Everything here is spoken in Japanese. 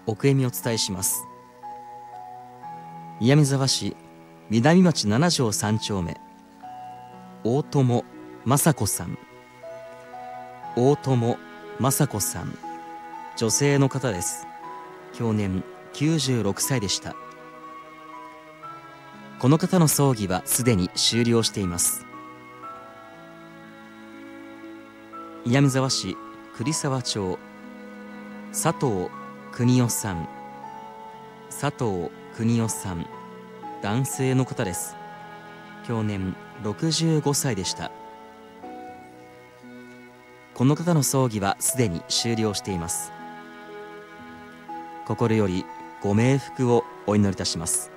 奥恵美をお伝えします。岩見沢市南町7条3丁目、大友雅子さん。大友雅子さん、女性の方です。享年96歳でした。この方の葬儀はすでに終了しています。岩見沢市栗沢町、佐藤邦夫さん。佐藤邦夫さん、男性の方です。享年65歳でした。この方の葬儀はすでに終了しています。心よりご冥福をお祈りいたします。